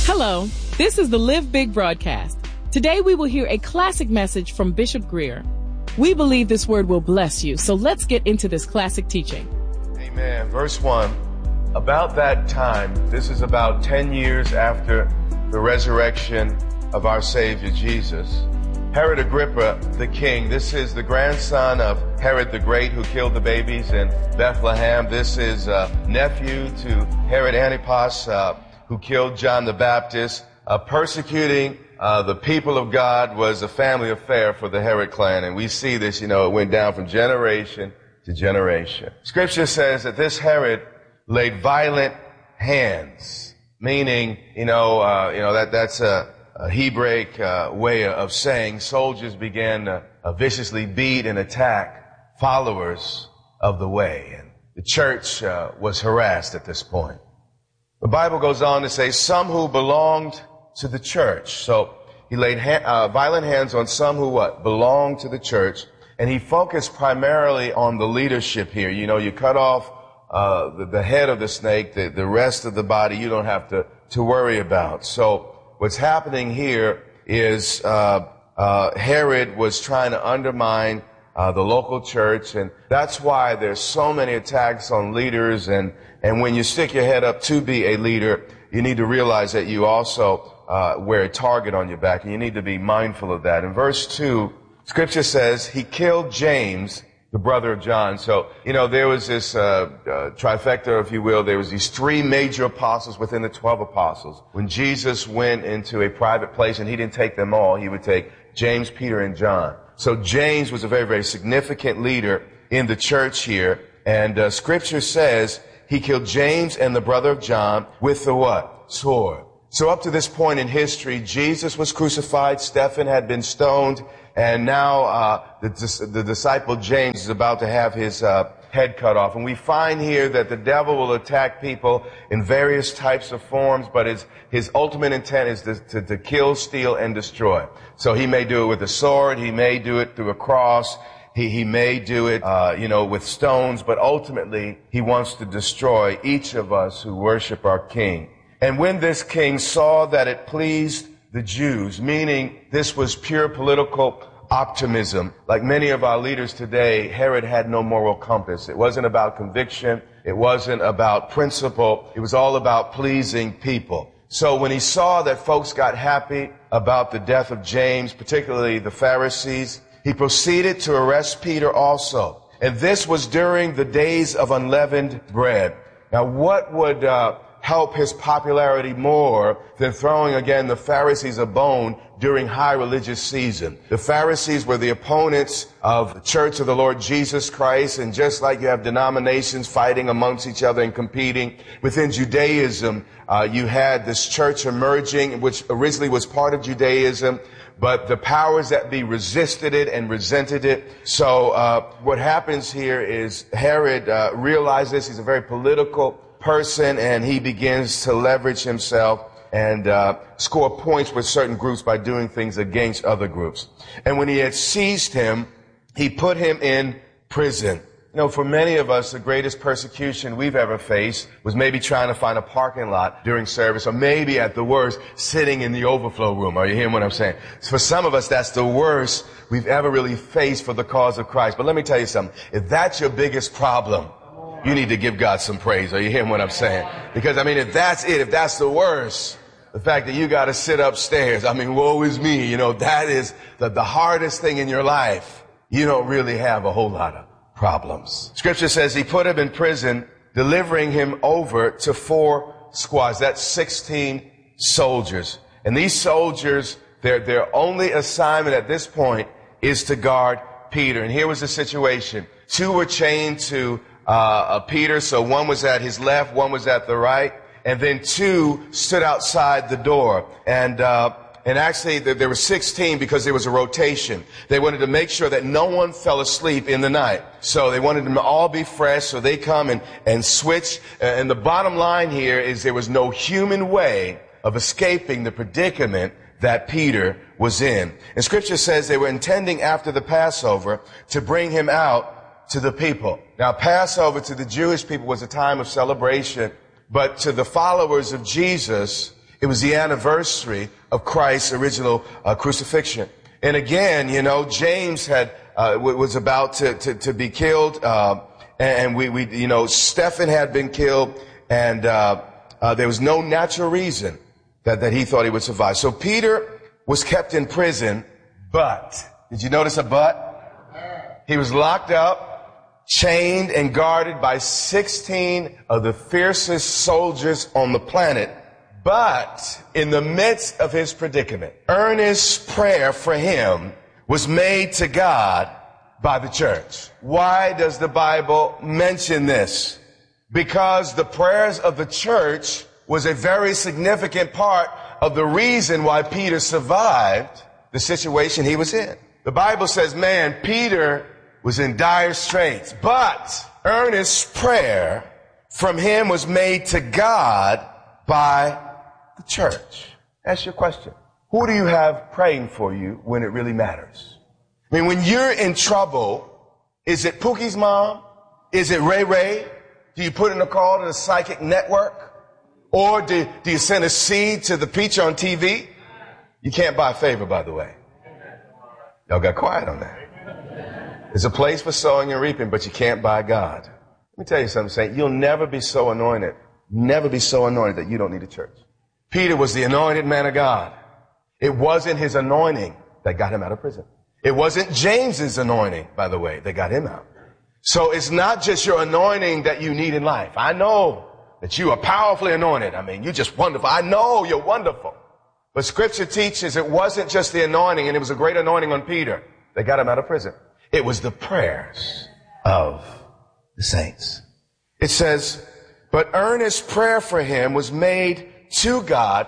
Hello, this is the Live Big broadcast. Today we will hear a classic message from Bishop Greer. We believe this word will bless you, so let's get into this classic teaching. Amen. Verse 1, about that time, this is about 10 years after the resurrection of our Savior Jesus, Herod Agrippa the king, this is the grandson of Herod the Great who killed the babies in Bethlehem. This is nephew to Herod Antipas, who killed John the Baptist. Persecuting the people of God was a family affair for the Herod clan. And we see this, it went down from generation to generation. Scripture says that this Herod laid violent hands, meaning, that's a Hebraic way of saying soldiers began to viciously beat and attack followers of the way. And the church was harassed at this point. The Bible goes on to say some who belonged to the church. So he laid violent hands on some who belonged to the church. And he focused primarily on the leadership here. You cut off the head of the snake, the rest of the body you don't have to worry about. So what's happening here is Herod was trying to undermine the local church, and that's why there's so many attacks on leaders. And when you stick your head up to be a leader, you need to realize that you also wear a target on your back, and you need to be mindful of that. In verse 2, Scripture says he killed James, the brother of John. So, there was this trifecta, if you will. There was these three major apostles within the 12 apostles. When Jesus went into a private place, and he didn't take them all, he would take James, Peter, and John. So James was a very, very significant leader in the church here. And Scripture says he killed James and the brother of John with the what? Sword. So up to this point in history, Jesus was crucified, Stephen had been stoned, and now the disciple James is about to have his head cut off. And we find here that the devil will attack people in various types of forms, but his ultimate intent is to kill, steal, and destroy. So he may do it with a sword, he may do it through a cross, he may do it, with stones, but ultimately he wants to destroy each of us who worship our King. And when this king saw that it pleased the Jews, meaning this was pure political optimism, like many of our leaders today, Herod had no moral compass. It wasn't about conviction. It wasn't about principle. It was all about pleasing people. So when he saw that folks got happy about the death of James, particularly the Pharisees, he proceeded to arrest Peter also. And this was during the days of unleavened bread. Now, what would help his popularity more than throwing again the Pharisees a bone during high religious season? The Pharisees were the opponents of the Church of the Lord Jesus Christ, and just like you have denominations fighting amongst each other and competing, within Judaism, you had this church emerging, which originally was part of Judaism, but the powers that be resisted it and resented it. So what happens here is Herod realizes he's a very political person, and he begins to leverage himself and score points with certain groups by doing things against other groups. And when he had seized him, he put him in prison. For many of us, the greatest persecution we've ever faced was maybe trying to find a parking lot during service, or maybe at the worst, sitting in the overflow room. Are you hearing what I'm saying? For some of us, that's the worst we've ever really faced for the cause of Christ. But let me tell you something. If that's your biggest problem, you need to give God some praise. Are you hearing what I'm saying? Because, if that's it, if that's the worst, the fact that you got to sit upstairs, woe is me, that is the hardest thing in your life. You don't really have a whole lot of problems. Scripture says he put him in prison, delivering him over to 4 squads. That's 16 soldiers. And these soldiers, their only assignment at this point is to guard Peter. And here was the situation. 2 were chained to Peter, so one was at his left, one was at the right, and then 2 stood outside the door. And actually there were 16 because there was a rotation. They wanted to make sure that no one fell asleep in the night. So they wanted them to all be fresh, so they come and switch. And the bottom line here is there was no human way of escaping the predicament that Peter was in. And Scripture says they were intending after the Passover to bring him out to the people. Now, Passover to the Jewish people was a time of celebration, but to the followers of Jesus, It was the anniversary of Christ's original crucifixion. And again, you know, James was about to be killed, and Stephen had been killed, and there was no natural reason that he thought he would survive. So Peter was kept in prison, but, did you notice a but? He was locked up, chained and guarded by 16 of the fiercest soldiers on the planet. But in the midst of his predicament, earnest prayer for him was made to God by the church. Why does the Bible mention this? Because the prayers of the church was a very significant part of the reason why Peter survived the situation he was in. The Bible says, man, Peter was in dire straits, but earnest prayer from him was made to God by the church. Ask your question. Who do you have praying for you when it really matters? I mean, when you're in trouble, is it Pookie's mom? Is it Ray Ray? Do you put in a call to the psychic network? Or do you send a seed to the preacher on TV? You can't buy favor, by the way. Y'all got quiet on that. There's a place for sowing and reaping, but you can't buy God. Let me tell you something, Saint. You'll never be so anointed that you don't need a church. Peter was the anointed man of God. It wasn't his anointing that got him out of prison. It wasn't James's anointing, by the way, that got him out. So it's not just your anointing that you need in life. I know that you are powerfully anointed. I mean, you're just wonderful. I know you're wonderful. But Scripture teaches it wasn't just the anointing, and it was a great anointing on Peter that got him out of prison. It was the prayers of the saints. It says, but earnest prayer for him was made to God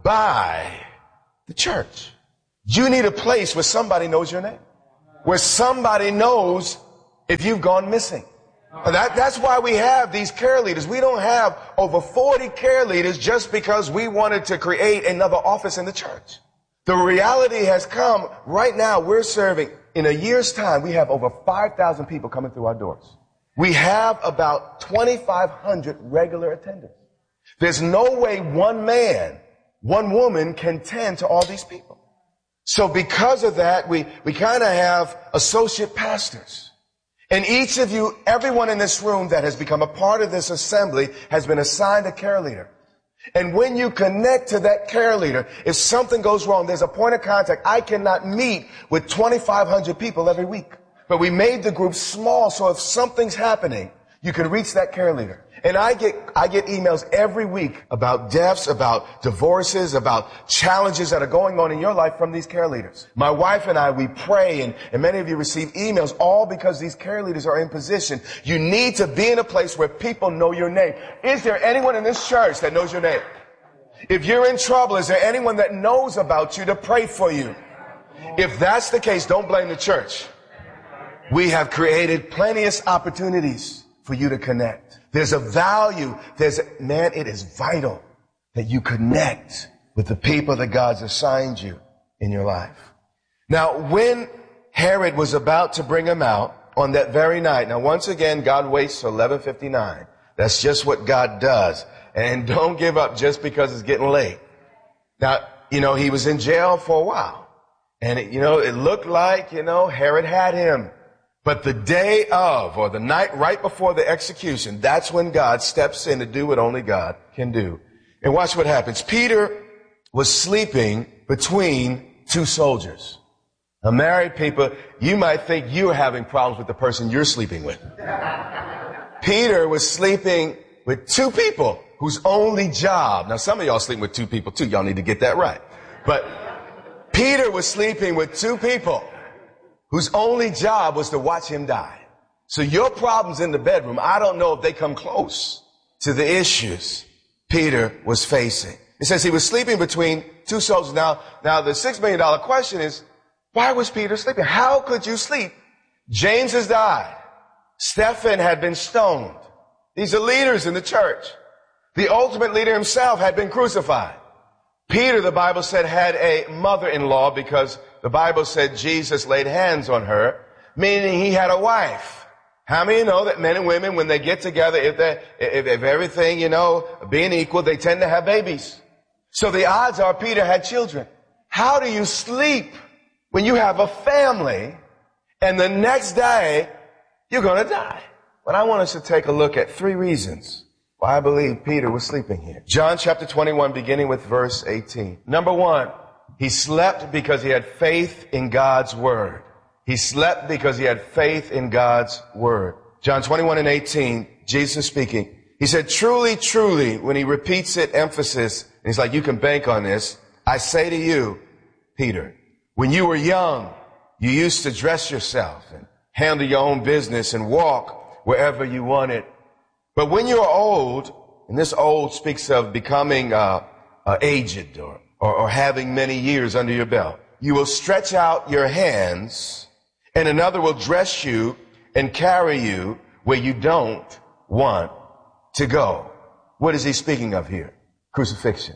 by the church. You need a place where somebody knows your name, where somebody knows if you've gone missing. And that's why we have these care leaders. We don't have over 40 care leaders just because we wanted to create another office in the church. The reality has come right now. We're serving in a year's time. We have over 5,000 people coming through our doors. We have about 2,500 regular attendants. There's no way one man, one woman can tend to all these people. So because of that, we kind of have associate pastors. And each of you, everyone in this room that has become a part of this assembly has been assigned a care leader. And when you connect to that care leader, if something goes wrong, there's a point of contact. I cannot meet with 2,500 people every week. But we made the group small, so if something's happening, you can reach that care leader. And I get emails every week about deaths, about divorces, about challenges that are going on in your life from these care leaders. My wife and I, we pray, and many of you receive emails, all because these care leaders are in position. You need to be in a place where people know your name. Is there anyone in this church that knows your name? If you're in trouble, is there anyone that knows about you to pray for you? If that's the case, don't blame the church. We have created plenteous opportunities for you to connect. There's a value. It is vital that you connect with the people that God's assigned you in your life. Now, when Herod was about to bring him out on that very night, now once again, God waits till 11:59. That's just what God does. And don't give up just because it's getting late. Now, he was in jail for a while. And it looked like, Herod had him. But the day of, or the night right before the execution, that's when God steps in to do what only God can do. And watch what happens. Peter was sleeping between two soldiers. Now, married people, you might think you're having problems with the person you're sleeping with. Peter was sleeping with two people whose only job, now some of y'all sleeping with two people too, y'all need to get that right. But Peter was sleeping with two people whose only job was to watch him die. So your problems in the bedroom, I don't know if they come close to the issues Peter was facing. It says he was sleeping between two soldiers. Now the $6 million question is, why was Peter sleeping? How could you sleep? James has died. Stephen had been stoned. These are leaders in the church. The ultimate leader himself had been crucified. Peter, the Bible said, had a mother-in-law because the Bible said Jesus laid hands on her, meaning he had a wife. How many know that men and women, when they get together, if everything, being equal, they tend to have babies. So the odds are Peter had children. How do you sleep when you have a family and the next day you're going to die? But I want us to take a look at 3 reasons why I believe Peter was sleeping here. John chapter 21, beginning with verse 18. Number 1, he slept because he had faith in God's word. He slept because he had faith in God's word. John 21 and 18, Jesus speaking. He said, truly, truly, when he repeats it, emphasis, and he's like, you can bank on this. I say to you, Peter, when you were young, you used to dress yourself and handle your own business and walk wherever you wanted. But when you're old, and this old speaks of becoming aged or having many years under your belt, you will stretch out your hands and another will dress you and carry you where you don't want to go. What is he speaking of here? Crucifixion.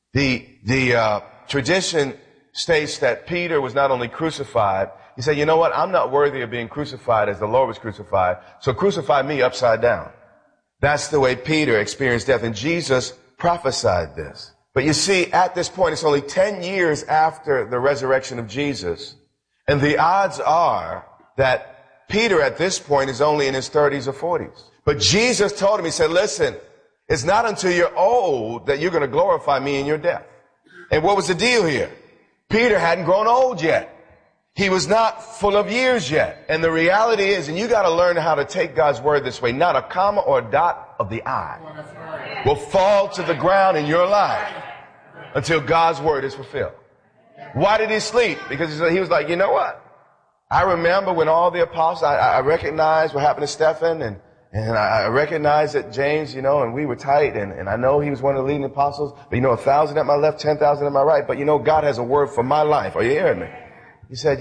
The tradition states that Peter was not only crucified, he said, you know what? I'm not worthy of being crucified as the Lord was crucified, so crucify me upside down. That's the way Peter experienced death, and Jesus prophesied this. But you see, at this point, it's only 10 years after the resurrection of Jesus, and the odds are that Peter at this point is only in his 30s or 40s. But Jesus told him, he said, listen, it's not until you're old that you're going to glorify me in your death. And what was the deal here? Peter hadn't grown old yet. He was not full of years yet. And the reality is, and you got to learn how to take God's word this way, not a comma or a dot of the I will fall to the ground in your life until God's word is fulfilled. Why did he sleep? Because he was like, you know what? I remember when all the apostles, I recognized what happened to Stephen and I recognized that James, and we were tight and I know he was one of the leading apostles, but 1,000 at my left, 10,000 at my right, but God has a word for my life. Are you hearing me? He said,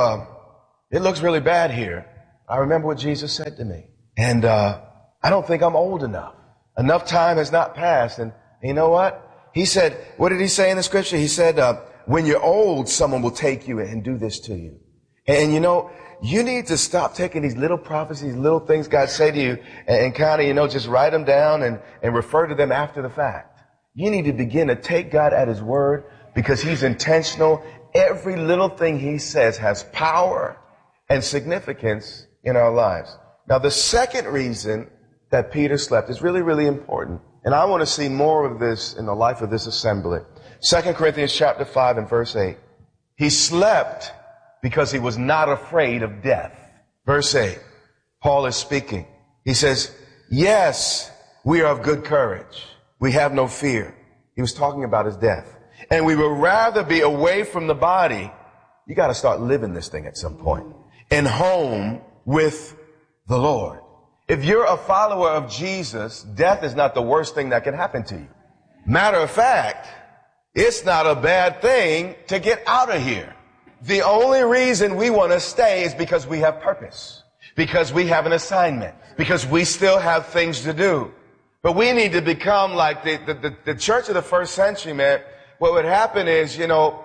it looks really bad here. I remember what Jesus said to me. And I don't think I'm old enough. Enough time has not passed. And you know what? He said, what did he say in the scripture? He said, when you're old, someone will take you and do this to you. And you need to stop taking these little prophecies, little things God say to you and kind of, just write them down and refer to them after the fact. You need to begin to take God at his word because he's intentional. Every little thing he says has power and significance in our lives. Now, the second reason that Peter slept is really, really important. And I want to see more of this in the life of this assembly. 2 Corinthians chapter 5 and verse 8. He slept because he was not afraid of death. Verse 8. Paul is speaking. He says, yes, we are of good courage. We have no fear. He was talking about his death. And we would rather be away from the body. You got to start living this thing at some point. And home with the Lord. If you're a follower of Jesus, death is not the worst thing that can happen to you. Matter of fact, it's not a bad thing to get out of here. The only reason we want to stay is because we have purpose. Because we have an assignment. Because we still have things to do. But we need to become like the church of the first century, man. What would happen is,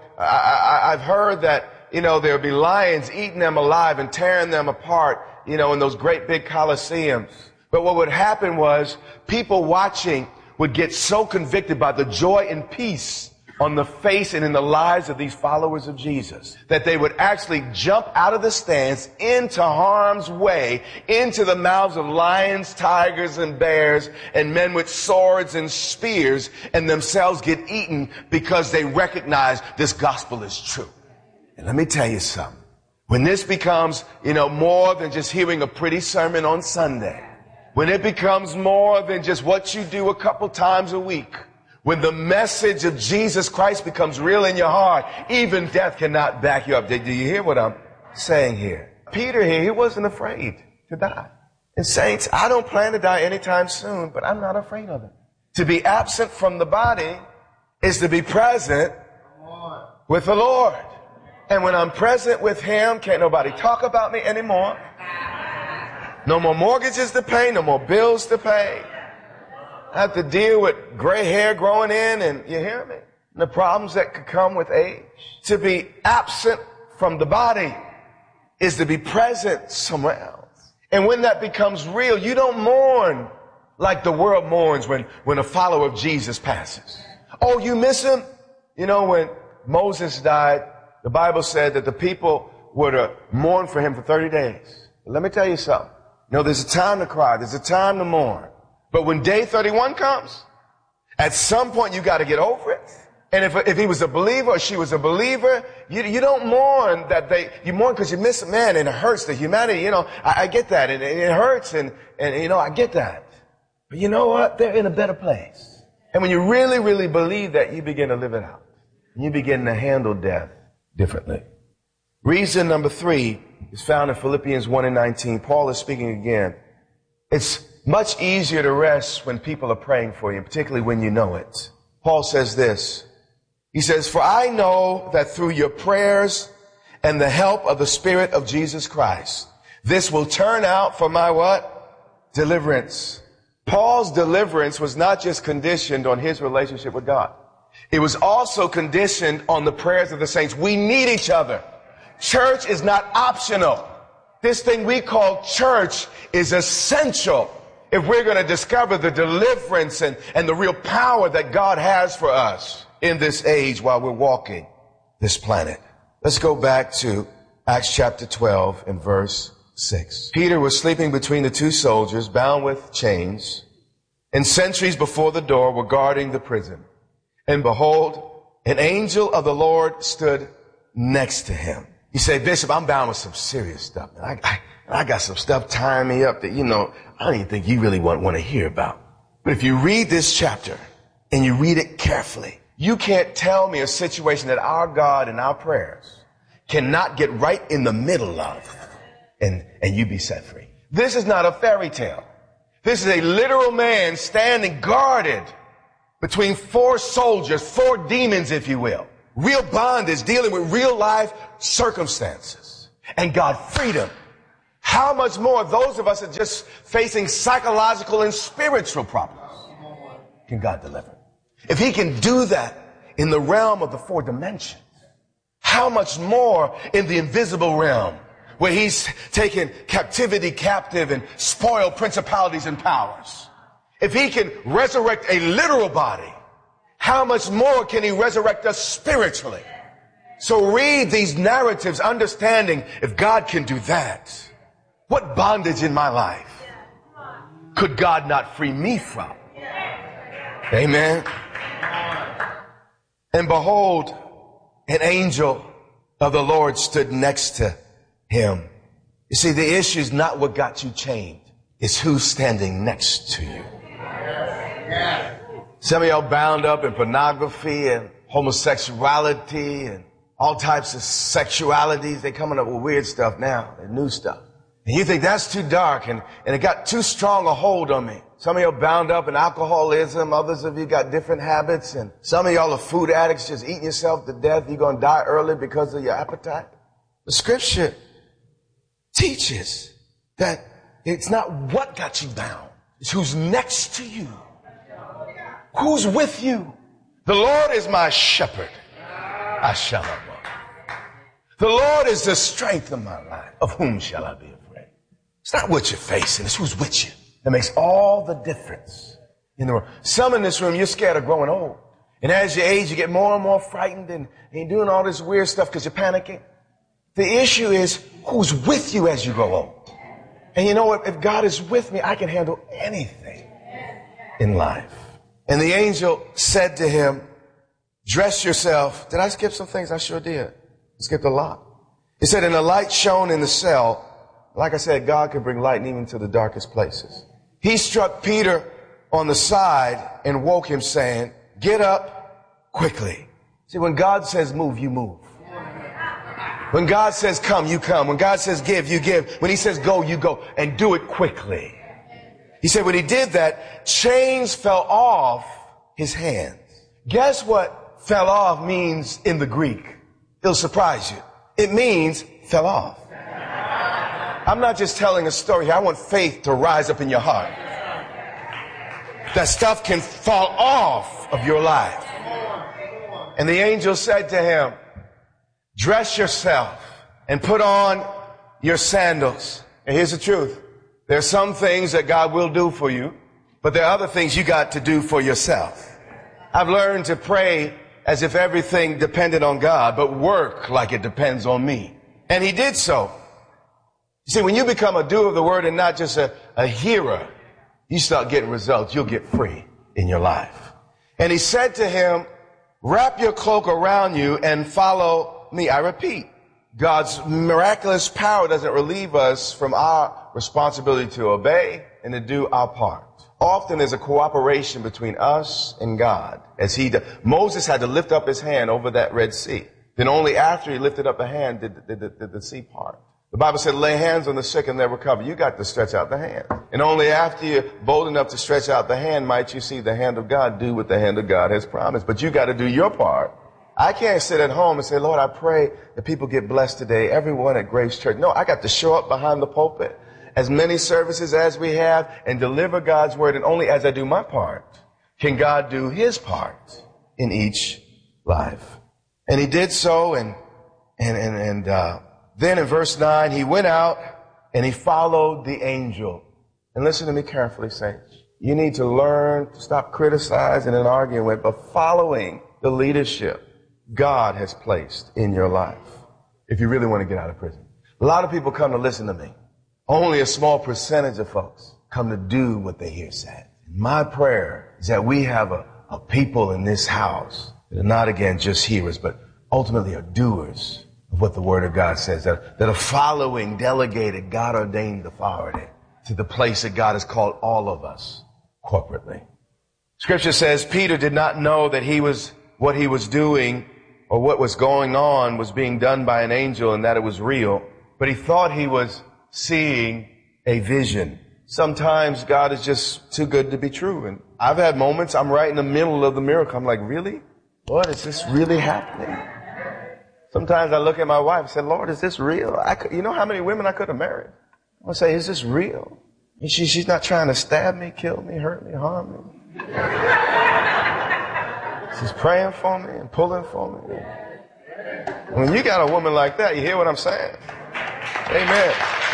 I've heard that, there would be lions eating them alive and tearing them apart, in those great big coliseums. But what would happen was people watching would get so convicted by the joy and peace on the face and in the lives of these followers of Jesus that they would actually jump out of the stands into harm's way, into the mouths of lions, tigers, and bears, and men with swords and spears, and themselves get eaten because they recognize this gospel is true. And let me tell you something. When this becomes, more than just hearing a pretty sermon on Sunday, when it becomes more than just what you do a couple times a week, when the message of Jesus Christ becomes real in your heart, even death cannot back you up. Do you hear what I'm saying here? Peter here, he wasn't afraid to die. And saints, I don't plan to die anytime soon, but I'm not afraid of it. To be absent from the body is to be present with the Lord. And when I'm present with him, can't nobody talk about me anymore. No more mortgages to pay, no more bills to pay. I have to deal with gray hair growing in, and you hear me? The problems that could come with age. To be absent from the body is to be present somewhere else. And when that becomes real, you don't mourn like the world mourns when a follower of Jesus passes. Oh, you miss him? You know, when Moses died, the Bible said that the people were to mourn for him for 30 days. But let me tell you something. You know, there's a time to cry. There's a time to mourn. But when day 31 comes, at some point you got to get over it. And if he was a believer or she was a believer, you don't mourn you mourn because you miss a man and it hurts the humanity. You know, I get that and it hurts and you know, I get that. But you know what? They're in a better place. And when you really, really believe that, you begin to live it out. And you begin to handle death differently. Reason number 3 is found in Philippians 1:19. Paul is speaking again. It's much easier to rest when people are praying for you, particularly when you know it. Paul says this. He says, for I know that through your prayers and the help of the Spirit of Jesus Christ, this will turn out for my what? Deliverance. Paul's deliverance was not just conditioned on his relationship with God. It was also conditioned on the prayers of the saints. We need each other. Church is not optional. This thing we call church is essential if we're going to discover the deliverance and the real power that God has for us in this age while we're walking this planet. Let's go back to Acts chapter 12 and verse 6. Peter was sleeping between the 2 soldiers, bound with chains, and sentries before the door were guarding the prison. And behold, an angel of the Lord stood next to him. You say, Bishop, I'm bound with some serious stuff. I got some stuff tying me up that, you know, I don't even think you really want to hear about. But if you read this chapter and you read it carefully, you can't tell me a situation that our God and our prayers cannot get right in the middle of and you be set free. This is not a fairy tale. This is a literal man standing guarded between 4 soldiers, 4 demons, if you will. Real bondage, dealing with real life circumstances. And God freed him. How much more those of us are just facing psychological and spiritual problems can God deliver? If he can do that in the realm of the 4 dimensions, how much more in the invisible realm where he's taken captivity captive and spoiled principalities and powers? If he can resurrect a literal body, how much more can he resurrect us spiritually? So read these narratives, understanding if God can do that, what bondage in my life could God not free me from? Amen. And behold, an angel of the Lord stood next to him. You see, the issue is not what got you chained. It's who's standing next to you. Some of y'all bound up in pornography and homosexuality and all types of sexualities. They're coming up with weird stuff now and new stuff. And you think that's too dark and it got too strong a hold on me. Some of you are bound up in alcoholism. Others of you got different habits. And some of y'all are food addicts, just eating yourself to death. You're going to die early because of your appetite. The scripture teaches that it's not what got you bound. It's who's next to you. Who's with you? The Lord is my shepherd. I shall not want. The Lord is the strength of my life. Of whom shall I be afraid? It's not what you're facing. It's who's with you. That makes all the difference in the room. Some in this room, you're scared of growing old. And as you age, you get more and more frightened and you're doing all this weird stuff because you're panicking. The issue is who's with you as you grow old. And you know what? If God is with me, I can handle anything in life. And the angel said to him, dress yourself. Did I skip some things? I sure did. I skipped a lot. He said, and the light shone in the cell. Like I said, God can bring light even to the darkest places. He struck Peter on the side and woke him, saying, get up quickly. See, when God says move, you move. When God says come, you come. When God says give, you give. When he says go, you go. And do it quickly. He said when he did that, chains fell off his hands. Guess what fell off means in the Greek? It'll surprise you. It means fell off. I'm not just telling a story here. I want faith to rise up in your heart. That stuff can fall off of your life. And the angel said to him, dress yourself and put on your sandals. And here's the truth. There are some things that God will do for you, but there are other things you got to do for yourself. I've learned to pray as if everything depended on God, but work like it depends on me. And he did so. You see, when you become a doer of the word and not just a hearer, you start getting results. You'll get free in your life. And he said to him, wrap your cloak around you and follow me. I repeat, God's miraculous power doesn't relieve us from our responsibility to obey and to do our part. Often there's a cooperation between us and God. Moses had to lift up his hand over that Red Sea. Then only after he lifted up the hand did the sea part. The Bible said, lay hands on the sick and they'll recover. You got to stretch out the hand. And only after you're bold enough to stretch out the hand might you see the hand of God do what the hand of God has promised. But you got to do your part. I can't sit at home and say, Lord, I pray that people get blessed today. Everyone at Grace Church. No, I got to show up behind the pulpit, as many services as we have, and deliver God's word. And only as I do my part can God do his part in each life. And he did so. And then in verse 9, he went out and he followed the angel. And listen to me carefully, saints. You need to learn to stop criticizing and arguing with, but following the leadership God has placed in your life. If you really want to get out of prison. A lot of people come to listen to me. Only a small percentage of folks come to do what they hear said. My prayer is that we have a people in this house that are not, again, just hearers, but ultimately are doers of what the Word of God says, that are following delegated, God-ordained authority to the place that God has called all of us corporately. Scripture says Peter did not know that what he was doing or what was going on was being done by an angel and that it was real, but he thought he was seeing a vision. Sometimes God is just too good to be true. And I've had moments, I'm right in the middle of the miracle. I'm like, really? Lord, is this really happening? Sometimes I look at my wife and say, Lord, is this real? You know how many women I could have married? I'm going to say, is this real? And she's not trying to stab me, kill me, hurt me, harm me. She's praying for me and pulling for me. When you got a woman like that, you hear what I'm saying? Amen.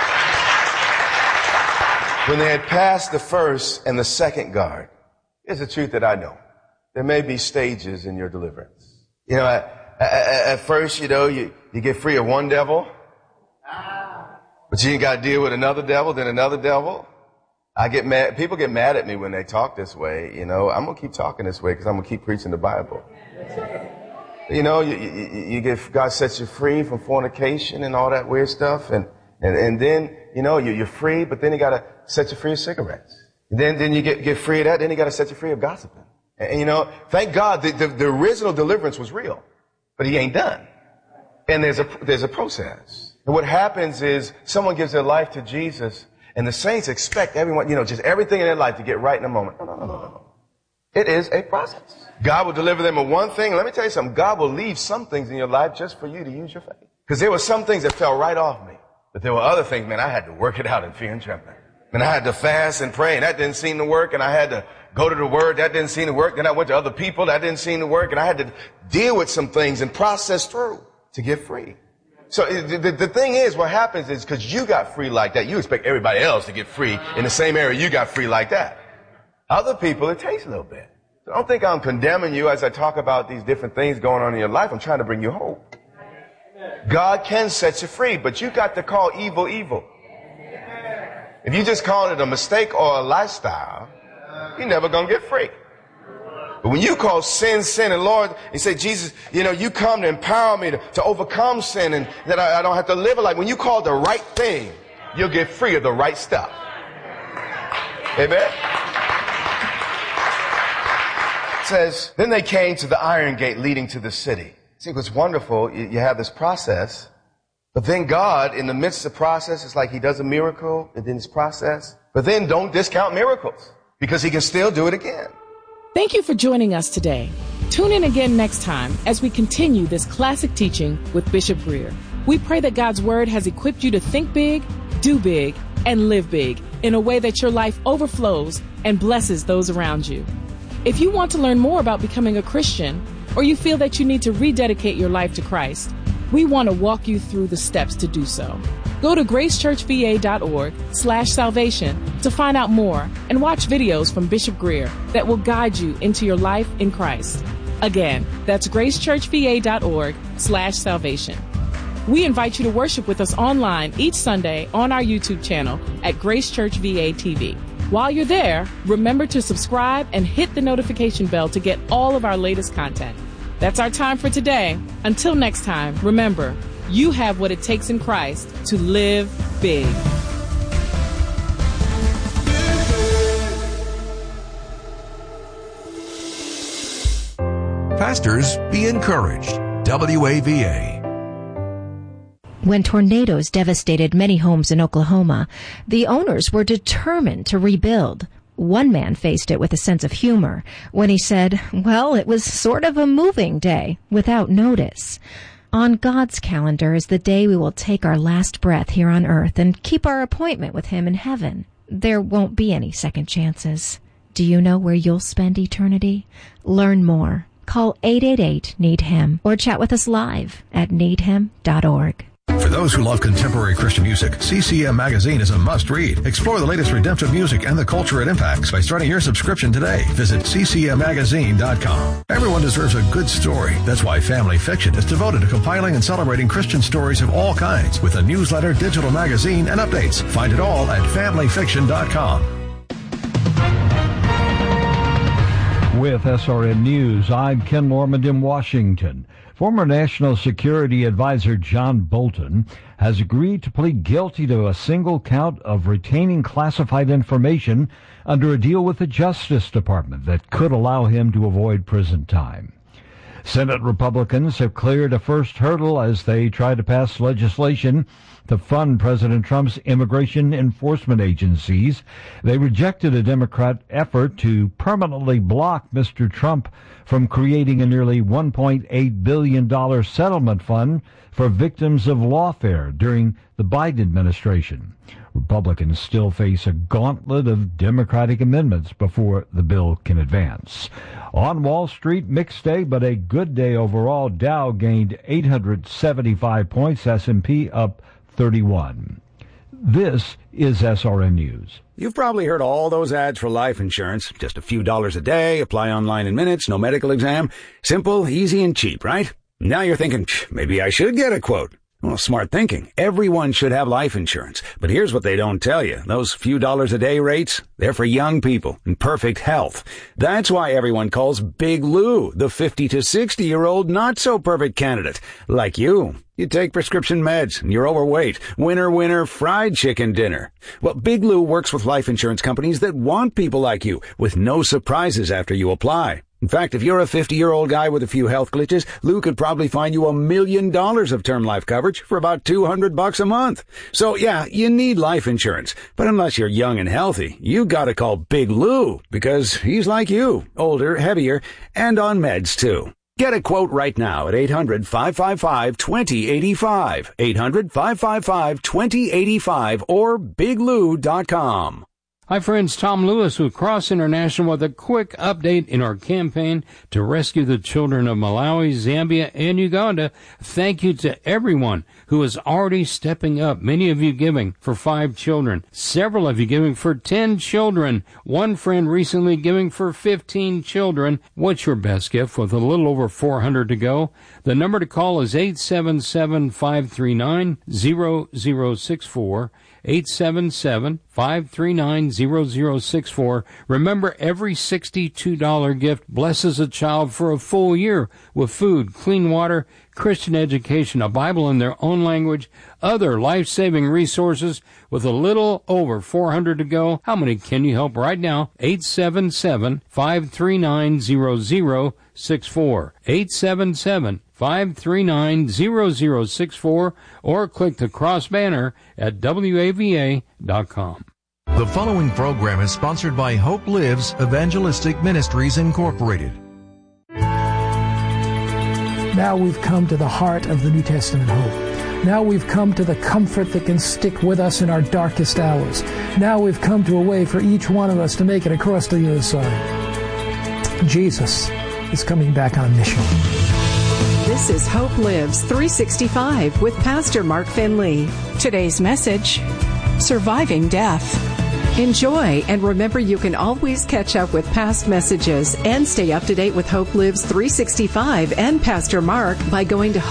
When they had passed the first and the second guard, here's the truth that I know. There may be stages in your deliverance. You know, at first, you get free of one devil, but you got to deal with another devil, then another devil. I get mad. People get mad at me when they talk this way. You know, I'm going to keep talking this way because I'm going to keep preaching the Bible. You know, you get, God sets you free from fornication and all that weird stuff. And then, you know, you're free, but then he got to set you free of cigarettes. And then you get free of that. Then he got to set you free of gossiping. And you know, thank God the original deliverance was real, but he ain't done. And there's a process. And what happens is someone gives their life to Jesus and the saints expect everyone, you know, just everything in their life to get right in a moment. No. It is a process. God will deliver them of one thing. Let me tell you something. God will leave some things in your life just for you to use your faith. Because there were some things that fell right off me. But there were other things, man, I had to work it out in fear and trembling. And I had to fast and pray, and that didn't seem to work. And I had to go to the Word, that didn't seem to work. Then I went to other people, that didn't seem to work. And I had to deal with some things and process through to get free. So the thing is, what happens is because you got free like that, you expect everybody else to get free in the same area you got free like that. Other people, it takes a little bit. So don't think I'm condemning you as I talk about these different things going on in your life. I'm trying to bring you hope. God can set you free, but you got to call evil, evil. If you just call it a mistake or a lifestyle, you're never going to get free. But when you call sin, sin, and Lord, you say, Jesus, you know, you come to empower me to overcome sin and that I don't have to live a life. When you call the right thing, you'll get free of the right stuff. Amen? It says, then they came to the iron gate leading to the city. See, what's wonderful, you have this process, but then God, in the midst of the process, it's like he does a miracle and then this process. But then don't discount miracles because he can still do it again. Thank you for joining us today. Tune in again next time as we continue this classic teaching with Bishop Greer. We pray that God's Word has equipped you to think big, do big, and live big in a way that your life overflows and blesses those around you. If you want to learn more about becoming a Christian, or you feel that you need to rededicate your life to Christ, we want to walk you through the steps to do so. Go Go to gracechurchva.org/salvation to find out more and watch videos from Bishop Greer that will guide you into your life in Christ. Again, that's gracechurchva.org/salvation. We invite you to worship with us online each Sunday on our YouTube channel at Grace Church VA TV. While you're there, remember to subscribe and hit the notification bell to get all of our latest content. That's our time for today. Until next time, remember, you have what it takes in Christ to live big. Pastors, be encouraged. WAVA. When tornadoes devastated many homes in Oklahoma, the owners were determined to rebuild. One man faced it with a sense of humor when he said, well, it was sort of a moving day without notice. On God's calendar is the day we will take our last breath here on earth and keep our appointment with Him in heaven. There won't be any second chances. Do you know where you'll spend eternity? Learn more. Call 888-NEED-HIM or chat with us live at needhim.org. For those who love contemporary Christian music, CCM Magazine is a must-read. Explore the latest redemptive music and the culture it impacts by starting your subscription today. Visit ccmmagazine.com. Everyone deserves a good story. That's why Family Fiction is devoted to compiling and celebrating Christian stories of all kinds with a newsletter, digital magazine, and updates. Find it all at familyfiction.com. With SRN News, I'm Ken Lormand in Washington. Former National Security Advisor John Bolton has agreed to plead guilty to a single count of retaining classified information under a deal with the Justice Department that could allow him to avoid prison time. Senate Republicans have cleared a first hurdle as they try to pass legislation to fund President Trump's immigration enforcement agencies. They rejected a Democrat effort to permanently block Mr. Trump from creating a nearly $1.8 billion settlement fund for victims of lawfare during the Biden administration. Republicans still face a gauntlet of Democratic amendments before the bill can advance. On Wall Street, mixed day, but a good day overall. Dow gained 875 points, S&P up 31. This is SRN News. You've probably heard all those ads for life insurance. Just a few dollars a day, apply online in minutes, no medical exam. Simple, easy, and cheap, right? Now you're thinking, maybe I should get a quote. Well, smart thinking. Everyone should have life insurance. But here's what they don't tell you. Those few dollars a day rates, they're for young people in perfect health. That's why everyone calls Big Lou the 50 to 60-year-old not-so-perfect candidate. Like you. You take prescription meds, and you're overweight. Winner, fried chicken dinner. Well, Big Lou works with life insurance companies that want people like you, with no surprises after you apply. In fact, if you're a 50-year-old guy with a few health glitches, Lou could probably find you $1 million of term life coverage for about $200 a month. So yeah, you need life insurance. But unless you're young and healthy, you gotta call Big Lou, because he's like you, older, heavier, and on meds too. Get a quote right now at 800-555-2085, 800-555-2085, or biglou.com. Hi friends, Tom Lewis with Cross International with a quick update in our campaign to rescue the children of Malawi, Zambia, and Uganda. Thank you to everyone who is already stepping up. Many of you giving for 5 children. Several of you giving for 10 children. One friend recently giving for 15 children. What's your best gift with a little over 400 to go? The number to call is 877-539-0064. 877-539-0064. Remember, every $62 gift blesses a child for a full year with food, clean water, Christian education, a Bible in their own language, other life-saving resources. With a little over 400 to go, how many can you help right now? 877-539-0064. 877-539-0064, or click the cross banner at WAVA.com. The following program is sponsored by Hope Lives Evangelistic Ministries Incorporated. Now we've come to the heart of the New Testament hope. Now we've come to the comfort that can stick with us in our darkest hours. Now we've come to a way for each one of us to make it across to the other side. Jesus is coming back on mission. This is Hope Lives 365 with Pastor Mark Finley. Today's message, Surviving Death. Enjoy, and remember you can always catch up with past messages and stay up to date with Hope Lives 365 and Pastor Mark by going to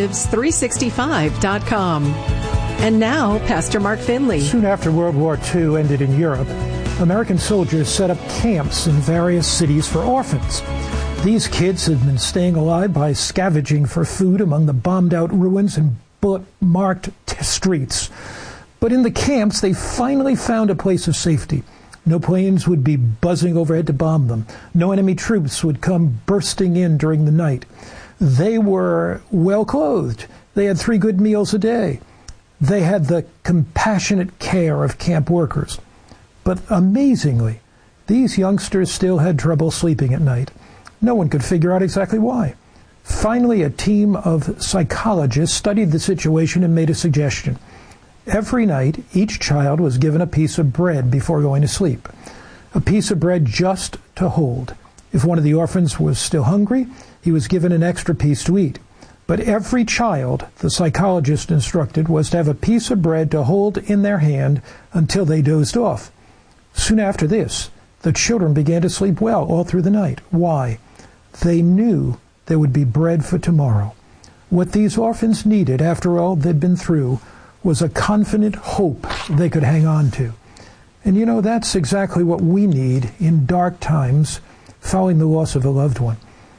hopelives365.com. And now, Pastor Mark Finley. Soon after World War II ended in Europe, American soldiers set up camps in various cities for orphans. These kids had been staying alive by scavenging for food among the bombed-out ruins and bullet-marked streets. But in the camps, they finally found a place of safety. No planes would be buzzing overhead to bomb them. No enemy troops would come bursting in during the night. They were well-clothed. They had 3 good meals a day. They had the compassionate care of camp workers. But amazingly, these youngsters still had trouble sleeping at night. No one could figure out exactly why. Finally, a team of psychologists studied the situation and made a suggestion. Every night, each child was given a piece of bread before going to sleep. A piece of bread just to hold. If one of the orphans was still hungry, he was given an extra piece to eat. But every child, the psychologist instructed, was to have a piece of bread to hold in their hand until they dozed off. Soon after this, the children began to sleep well all through the night. Why? They knew there would be bread for tomorrow. What these orphans needed, after all they'd been through, was a confident hope they could hang on to. And you know, that's exactly what we need in dark times following the loss of a loved one.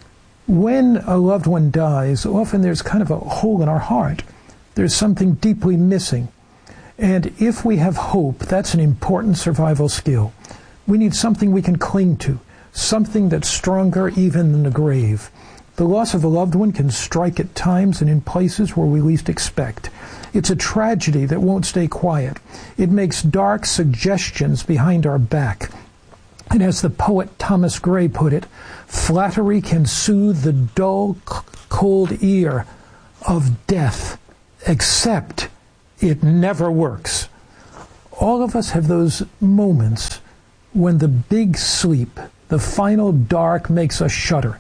When a loved one dies, often there's kind of a hole in our heart. There's something deeply missing. And if we have hope, that's an important survival skill. We need something we can cling to, something that's stronger even than the grave. The loss of a loved one can strike at times and in places where we least expect. It's a tragedy that won't stay quiet. It makes dark suggestions behind our back. And as the poet Thomas Gray put it, flattery can soothe the dull, cold ear of death, except it never works. All of us have those moments when the big sleep, the final dark, makes us shudder.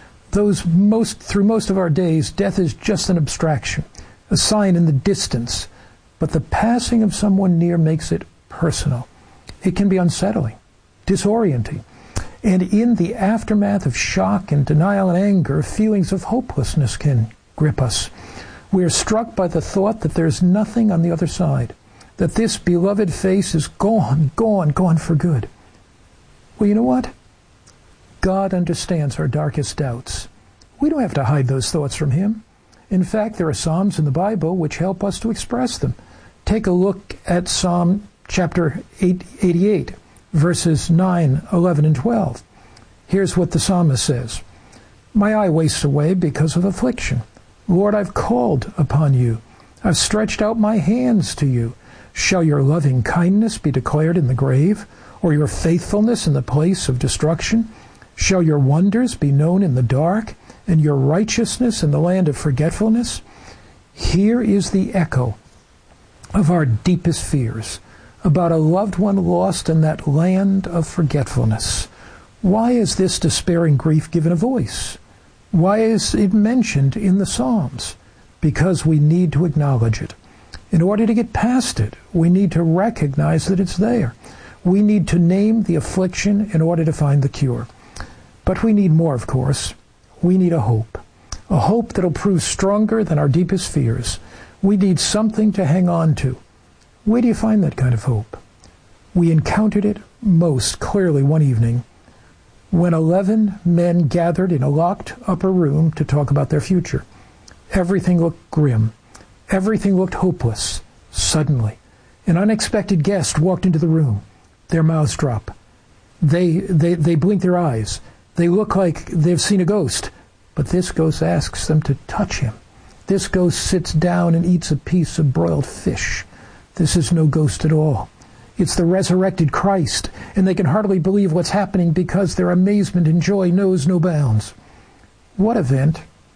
Through most of our days, death is just an abstraction, a sign in the distance. But the passing of someone near makes it personal. It can be unsettling, disorienting. And in the aftermath of shock and denial and anger, feelings of hopelessness can grip us. We are struck by the thought that there's nothing on the other side, that this beloved face is gone for good. Well, you know what? God understands our darkest doubts. We don't have to hide those thoughts from Him. In fact, there are Psalms in the Bible which help us to express them. Take a look at Psalm chapter 88, verses 9, 11, and 12. Here's what the psalmist says. My eye wastes away because of affliction. Lord, I've called upon you. I've stretched out my hands to you. Shall your loving kindness be declared in the grave, or your faithfulness in the place of destruction? Shall your wonders be known in the dark, and your righteousness in the land of forgetfulness? Here is the echo of our deepest fears about a loved one lost in that land of forgetfulness. Why is this despairing grief given a voice? Why is it mentioned in the Psalms? Because we need to acknowledge it. In order to get past it, we need to recognize that it's there. We need to name the affliction in order to find the cure. But we need more, of course. We need a hope that'll prove stronger than our deepest fears. We need something to hang on to. Where do you find that kind of hope? We encountered it most clearly one evening when 11 men gathered in a locked upper room to talk about their future. Everything looked grim. Everything looked hopeless. Suddenly, an unexpected guest walked into the room. Their mouths drop. They blink their eyes. They look like they've seen a ghost. But this ghost asks them to touch him. This ghost sits down and eats a piece of broiled fish. This is no ghost at all. It's the resurrected Christ, and they can hardly believe what's happening because their amazement and joy knows no bounds. What event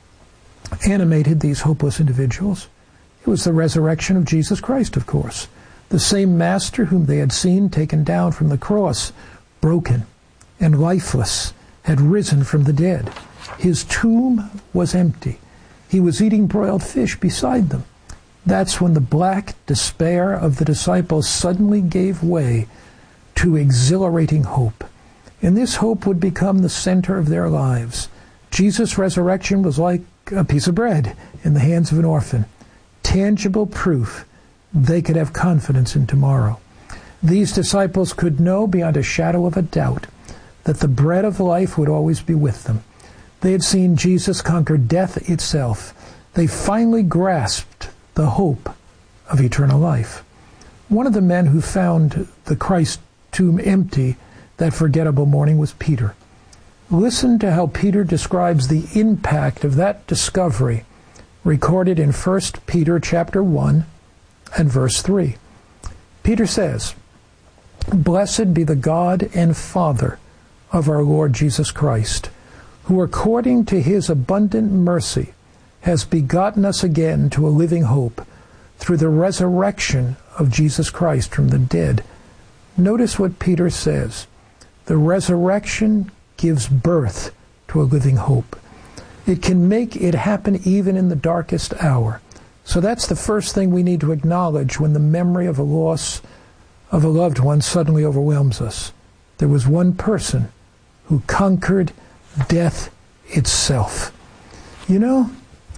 animated these hopeless individuals? It was the resurrection of Jesus Christ, of course. The same Master whom they had seen taken down from the cross, broken and lifeless, had risen from the dead. His tomb was empty. He was eating broiled fish beside them. That's when the black despair of the disciples suddenly gave way to exhilarating hope. And this hope would become the center of their lives. Jesus' resurrection was like a piece of bread in the hands of an orphan. Tangible proof they could have confidence in tomorrow. These disciples could know beyond a shadow of a doubt that the bread of life would always be with them. They had seen Jesus conquer death itself. They finally grasped the hope of eternal life. One of the men who found the Christ tomb empty that forgettable morning was Peter. Listen to how Peter describes the impact of that discovery recorded in 1 Peter chapter 1 and verse 3. Peter says, "Blessed be the God and Father of our Lord Jesus Christ, who according to his abundant mercy has begotten us again to a living hope through the resurrection of Jesus Christ from the dead." Notice what Peter says. The resurrection gives birth to a living hope. It can make it happen even in the darkest hour. So that's the first thing we need to acknowledge when the memory of a loss of a loved one suddenly overwhelms us. There was one person who conquered death itself. You know,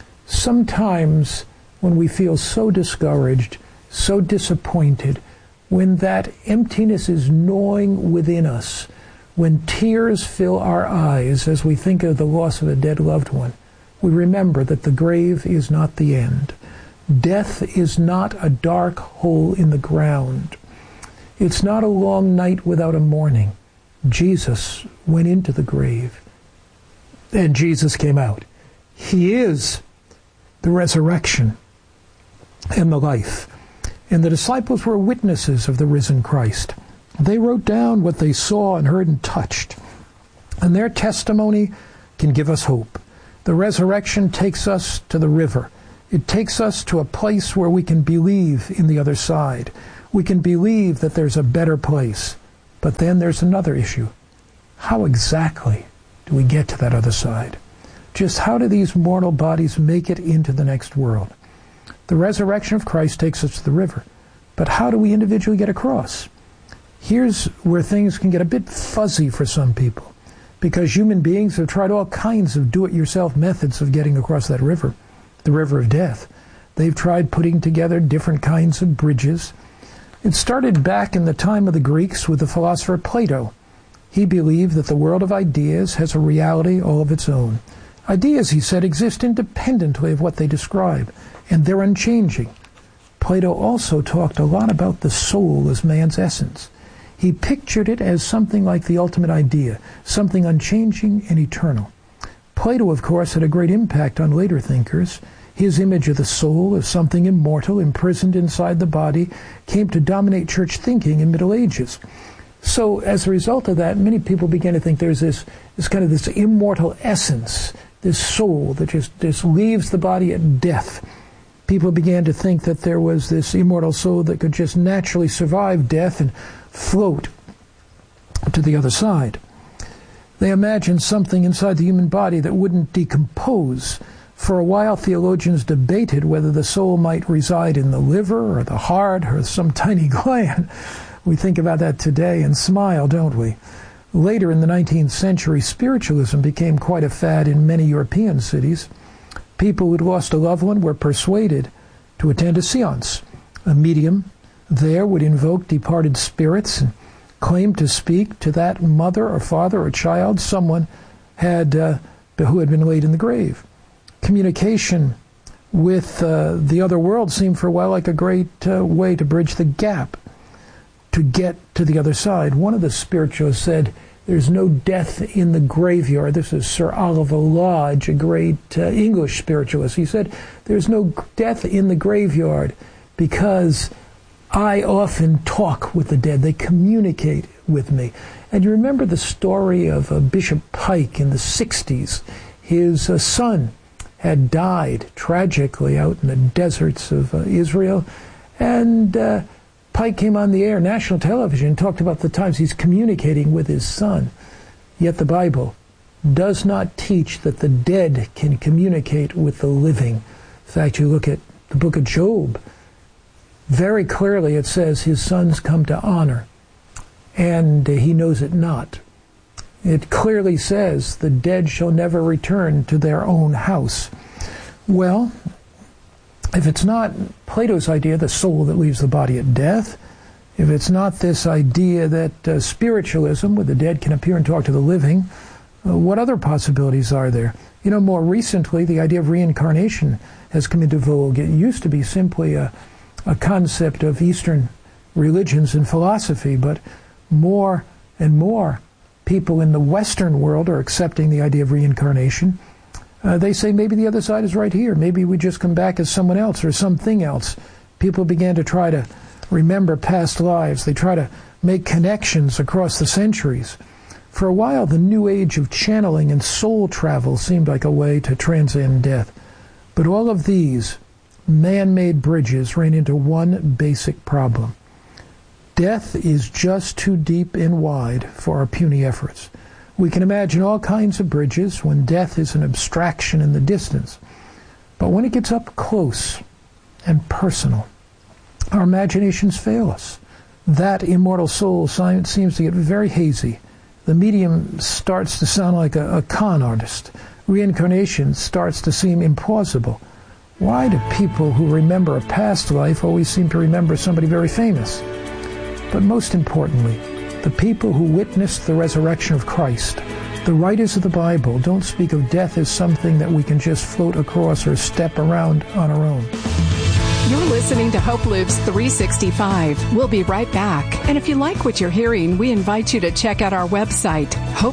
sometimes when we feel so discouraged, so disappointed, when that emptiness is gnawing within us, when tears fill our eyes as we think of the loss of a dead loved one, we remember that the grave is not the end. Death is not a dark hole in the ground. It's not a long night without a morning. Jesus went into the grave, and Jesus came out. He is the resurrection and the life. And the disciples were witnesses of the risen Christ. They wrote down what they saw and heard and touched. And their testimony can give us hope. The resurrection takes us to the river. It takes us to a place where we can believe in the other side. We can believe that there's a better place. But then there's another issue. How exactly do we get to that other side? Just how do these mortal bodies make it into the next world? The resurrection of Christ takes us to the river. But how do we individually get across? Here's where things can get a bit fuzzy for some people, because human beings have tried all kinds of do-it-yourself methods of getting across that river, the river of death. They've tried putting together different kinds of bridges. It started back in the time of the Greeks with the philosopher Plato. He believed that the world of ideas has a reality all of its own. Ideas, he said, exist independently of what they describe, and they're unchanging. Plato also talked a lot about the soul as man's essence. He pictured it as something like the ultimate idea, something unchanging and eternal. Plato, of course, had a great impact on later thinkers. His image of the soul as something immortal, imprisoned inside the body, came to dominate church thinking in Middle Ages. So as a result of that, many people began to think there's this kind of this immortal essence, this soul that just leaves the body at death. People began to think that there was this immortal soul that could just naturally survive death and float to the other side. They imagined something inside the human body that wouldn't decompose. For a while, theologians debated whether the soul might reside in the liver or the heart or some tiny gland. We think about that today and smile, don't we? Later in the 19th century, spiritualism became quite a fad in many European cities. People who'd lost a loved one were persuaded to attend a seance. A medium there would invoke departed spirits and claim to speak to that mother or father or child someone who had been laid in the grave. Communication with the other world seemed for a while like a great way to bridge the gap, to get to the other side. One of the spiritualists said, "There's no death in the graveyard." This is Sir Oliver Lodge, a great English spiritualist. He said, "There's no death in the graveyard because I often talk with the dead. They communicate with me." And you remember the story of Bishop Pike in the 60s. His son had died tragically out in the deserts of Israel. And Pike came on the air, national television, and talked about the times he's communicating with his son. Yet the Bible does not teach that the dead can communicate with the living. In fact, you look at the book of Job, very clearly it says his sons come to honor, and he knows it not. It clearly says the dead shall never return to their own house. Well, if it's not Plato's idea, the soul that leaves the body at death, if it's not this idea that spiritualism, where the dead can appear and talk to the living, what other possibilities are there? You know, more recently, the idea of reincarnation has come into vogue. It used to be simply a concept of Eastern religions and philosophy, but more and more people in the Western world are accepting the idea of reincarnation. They say maybe the other side is right here. Maybe we just come back as someone else or something else. People began to try to remember past lives. They try to make connections across the centuries. For a while, the new age of channeling and soul travel seemed like a way to transcend death. But all of these man-made bridges ran into one basic problem. Death is just too deep and wide for our puny efforts. We can imagine all kinds of bridges when death is an abstraction in the distance. But when it gets up close and personal, our imaginations fail us. That immortal soul seems to get very hazy. The medium starts to sound like a con artist. Reincarnation starts to seem implausible. Why do people who remember a past life always seem to remember somebody very famous? But most importantly, the people who witnessed the resurrection of Christ, the writers of the Bible, don't speak of death as something that we can just float across or step around on our own. You're listening to Hope Lives 365. We'll be right back. And if you like what you're hearing, we invite you to check out our website,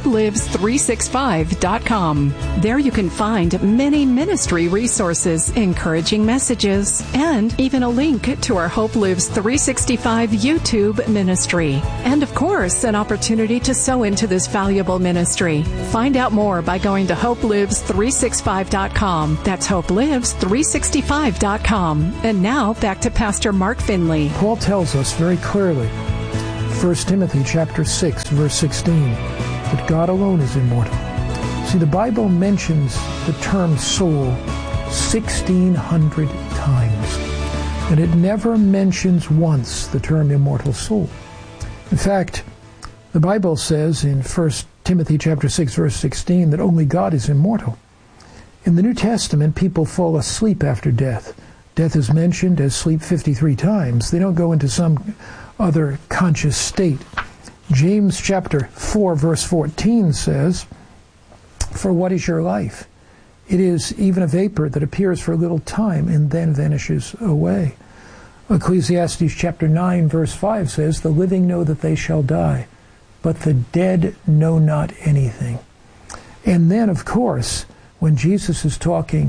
hopelives365.com. There you can find many ministry resources, encouraging messages, and even a link to our Hope Lives 365 YouTube ministry. And of course, an opportunity to sow into this valuable ministry. Find out more by going to hopelives365.com. That's hopelives365.com. And now, back to Pastor Mark Finley. Paul tells us very clearly, 1 Timothy chapter 6, verse 16, that God alone is immortal. See, the Bible mentions the term soul 1,600 times, and it never mentions once the term immortal soul. In fact, the Bible says in 1 Timothy chapter 6, verse 16, that only God is immortal. In the New Testament, people fall asleep after death. Death is mentioned as sleep 53 times. They don't go into some other conscious state. James chapter 4, verse 14 says, "For what is your life? It is even a vapor that appears for a little time and then vanishes away." Ecclesiastes chapter 9, verse 5 says, "The living know that they shall die, but the dead know not anything." And then, of course, when Jesus is talking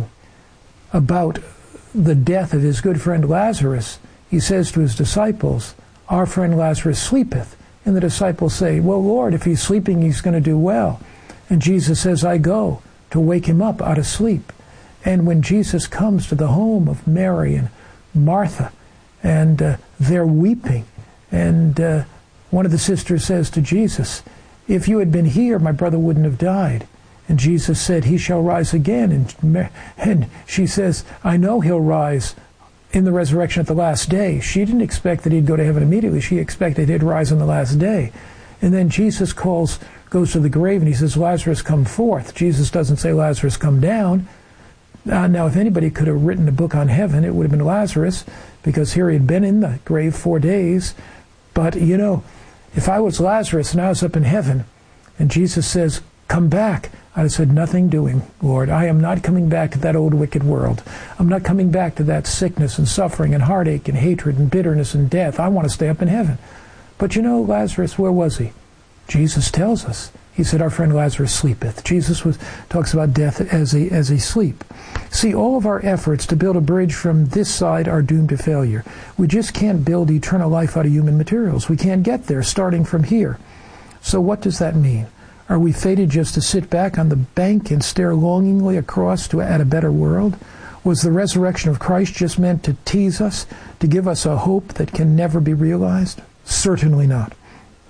about the death of his good friend Lazarus, he says to his disciples, "Our friend Lazarus sleepeth." And the disciples say, "Well, Lord, if he's sleeping, he's going to do well." And Jesus says, "I go to wake him up out of sleep." And when Jesus comes to the home of Mary and Martha, and they're weeping, and one of the sisters says to Jesus, "If you had been here, my brother wouldn't have died." And Jesus said, "He shall rise again." And she says, "I know he'll rise in the resurrection at the last day." She didn't expect that he'd go to heaven immediately. She expected he'd rise on the last day. And then Jesus goes to the grave and he says, "Lazarus, come forth." Jesus doesn't say, "Lazarus, come down." Now, if anybody could have written a book on heaven, it would have been Lazarus, because here he had been in the grave 4 days. But, you know, if I was Lazarus and I was up in heaven and Jesus says, "Come back," I'd have said, "Nothing doing, Lord. I am not coming back to that old wicked world. I'm not coming back to that sickness and suffering and heartache and hatred and bitterness and death. I want to stay up in heaven." But you know, Lazarus, where was he? Jesus tells us. He said, "Our friend Lazarus sleepeth." Jesus talks about death as a sleep. See, all of our efforts to build a bridge from this side are doomed to failure. We just can't build eternal life out of human materials. We can't get there starting from here. So what does that mean? Are we fated just to sit back on the bank and stare longingly across at a better world? Was the resurrection of Christ just meant to tease us, to give us a hope that can never be realized? Certainly not.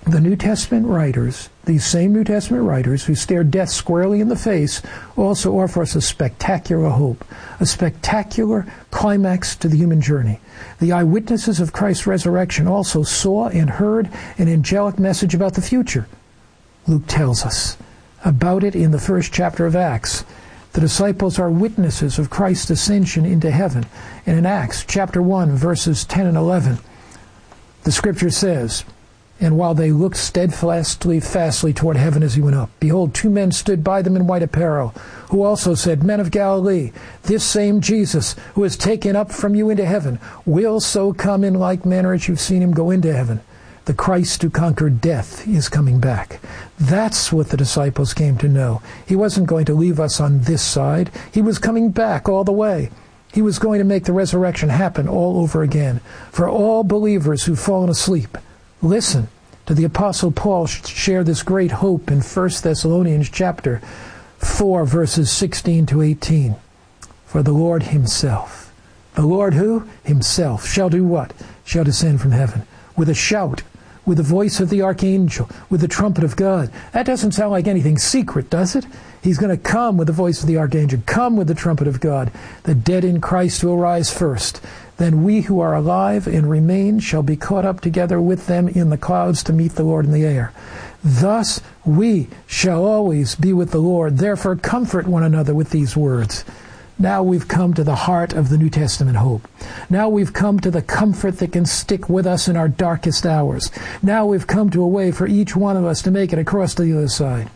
The New Testament writers, these same New Testament writers who stare death squarely in the face, also offer us a spectacular hope, a spectacular climax to the human journey. The eyewitnesses of Christ's resurrection also saw and heard an angelic message about the future. Luke tells us about it in the first chapter of Acts. The disciples are witnesses of Christ's ascension into heaven. And in Acts chapter 1, verses 10 and 11, the scripture says, "And while they looked fastly toward heaven as he went up, behold, two men stood by them in white apparel, who also said, 'Men of Galilee, this same Jesus, who is taken up from you into heaven, will so come in like manner as you've seen him go into heaven.' The Christ who conquered death is coming back." That's what the disciples came to know. He wasn't going to leave us on this side. He was coming back all the way. He was going to make the resurrection happen all over again for all believers who've fallen asleep. Listen to the Apostle Paul share this great hope in 1 Thessalonians chapter 4, verses 16 to 18. "For the Lord himself," the Lord who? Himself, "shall do what? Shall descend from heaven with a shout, with the voice of the archangel, with the trumpet of God." That doesn't sound like anything secret, does it? He's going to come with the voice of the archangel, come with the trumpet of God. The dead in Christ will rise first. Then we who are alive and remain shall be caught up together with them in the clouds to meet the Lord in the air. Thus we shall always be with the Lord. Therefore comfort one another with these words. Now we've come to the heart of the New Testament hope. Now we've come to the comfort that can stick with us in our darkest hours. Now we've come to a way for each one of us to make it across to the other side.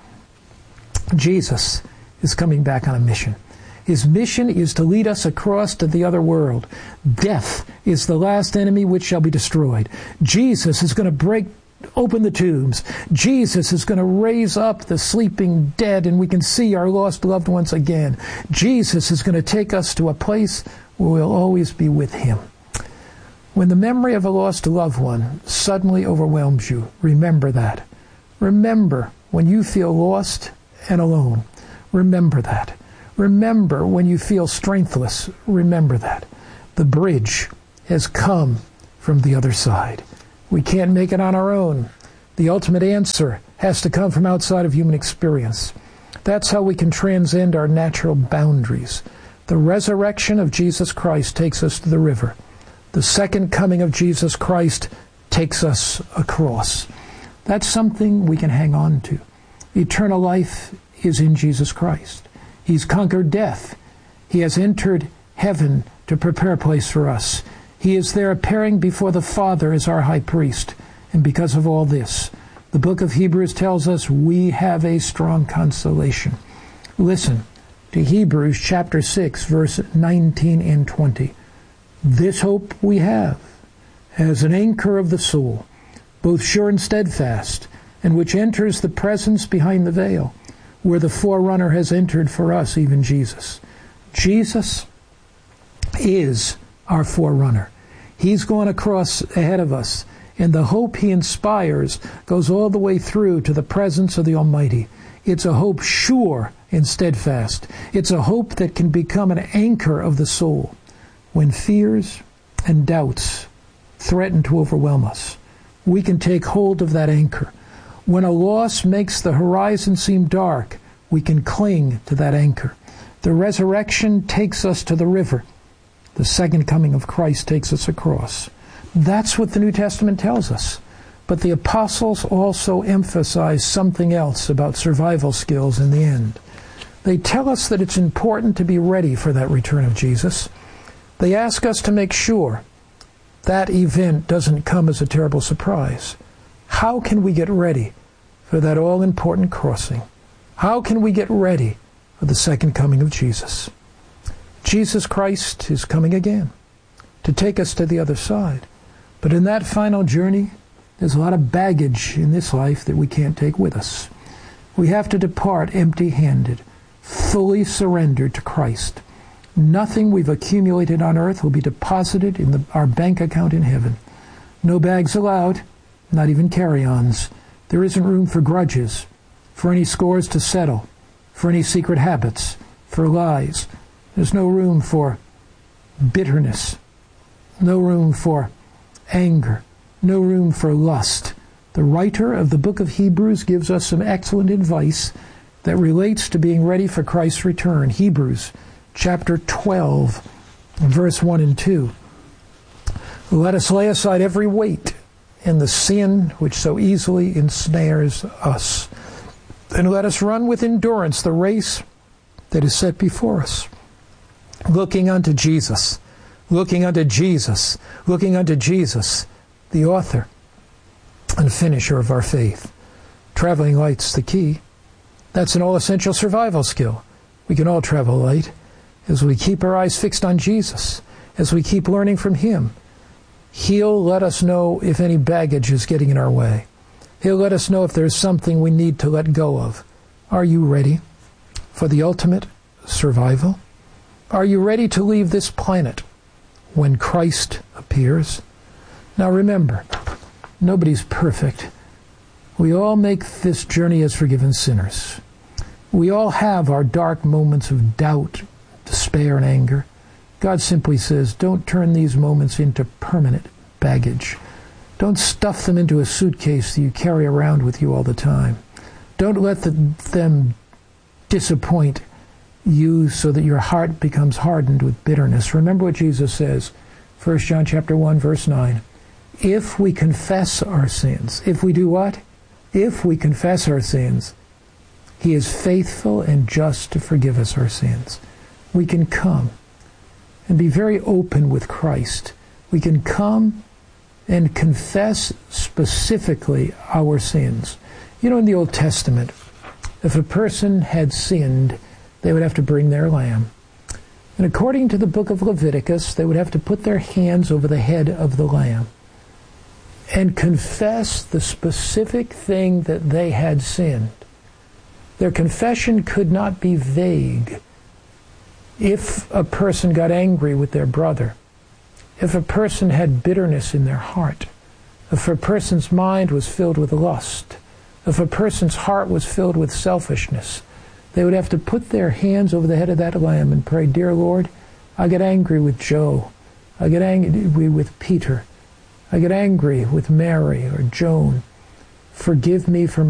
Jesus is coming back on a mission. His mission is to lead us across to the other world. Death is the last enemy which shall be destroyed. Jesus is going to break open the tombs. Jesus is going to raise up the sleeping dead, and we can see our lost loved ones again. Jesus is going to take us to a place where we'll always be with him. When the memory of a lost loved one suddenly overwhelms you, remember that. Remember when you feel lost and alone. Remember that. Remember when you feel strengthless. Remember that. The bridge has come from the other side. We can't make it on our own. The ultimate answer has to come from outside of human experience. That's how we can transcend our natural boundaries. The resurrection of Jesus Christ takes us to the river. The second coming of Jesus Christ takes us across. That's something we can hang on to. Eternal life is in Jesus Christ. He's conquered death. He has entered heaven to prepare a place for us. He is there appearing before the Father as our high priest. And because of all this, the book of Hebrews tells us we have a strong consolation. Listen to Hebrews chapter 6, verse 19 and 20. "This hope we have as an anchor of the soul, both sure and steadfast, and which enters the presence behind the veil, where the forerunner has entered for us, even Jesus." Jesus is our forerunner. He's gone across ahead of us, and the hope he inspires goes all the way through to the presence of the Almighty. It's a hope sure and steadfast. It's a hope that can become an anchor of the soul when fears and doubts threaten to overwhelm us. We can take hold of that anchor. When a loss makes the horizon seem dark, we can cling to that anchor. The resurrection takes us to the river. The second coming of Christ takes us across. That's what the New Testament tells us. But the apostles also emphasize something else about survival skills in the end. They tell us that it's important to be ready for that return of Jesus. They ask us to make sure that event doesn't come as a terrible surprise. How can we get ready for that all-important crossing? How can we get ready for the second coming of Jesus? Jesus Christ is coming again to take us to the other side. But in that final journey, there's a lot of baggage in this life that we can't take with us. We have to depart empty-handed, fully surrendered to Christ. Nothing we've accumulated on earth will be deposited in our bank account in heaven. No bags allowed, not even carry-ons. There isn't room for grudges, for any scores to settle, for any secret habits, for lies. There's no room for bitterness, no room for anger, no room for lust, The writer of the book of Hebrews gives us some excellent advice that relates to being ready for Christ's return. Hebrews chapter 12, verse 1 and 2. Let us lay aside every weight and the sin which so easily ensnares us. And let us run with endurance the race that is set before us, looking unto Jesus, looking unto Jesus, looking unto Jesus, the author and finisher of our faith. Traveling light's the key. That's an all-essential survival skill. We can all travel light as we keep our eyes fixed on Jesus, as we keep learning from Him. He'll let us know if any baggage is getting in our way. He'll let us know if there's something we need to let go of. Are you ready for the ultimate survival? Are you ready to leave this planet when Christ appears? Now remember, nobody's perfect. We all make this journey as forgiven sinners. We all have our dark moments of doubt, despair, and anger. God simply says, don't turn these moments into permanent baggage. Don't stuff them into a suitcase that you carry around with you all the time. Don't let them disappoint you so that your heart becomes hardened with bitterness. Remember what Jesus says, 1 John chapter 1, verse 9. If we confess our sins, if we do what? If we confess our sins, He is faithful and just to forgive us our sins. We can come and be very open with Christ. We can come and confess specifically our sins. You know, in the Old Testament, if a person had sinned, they would have to bring their lamb. And according to the book of Leviticus, they would have to put their hands over the head of the lamb and confess the specific thing that they had sinned. Their confession could not be vague. If a person got angry with their brother, if a person had bitterness in their heart, if a person's mind was filled with lust, if a person's heart was filled with selfishness, they would have to put their hands over the head of that lamb and pray, Dear Lord, I get angry with Joe. I get angry with Peter. I get angry with Mary or Joan. Forgive me for